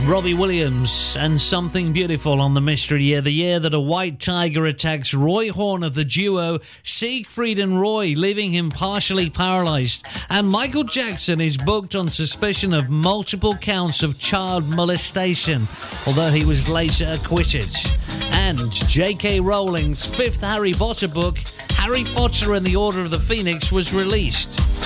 Robbie Williams and Something Beautiful on the Mystery Year, the year that a white tiger attacks Roy Horn of the duo Siegfried and Roy, leaving him partially paralysed. And Michael Jackson is booked on suspicion of multiple counts of child molestation, although he was later acquitted. And J.K. Rowling's fifth Harry Potter book, Harry Potter and the Order of the Phoenix, was released.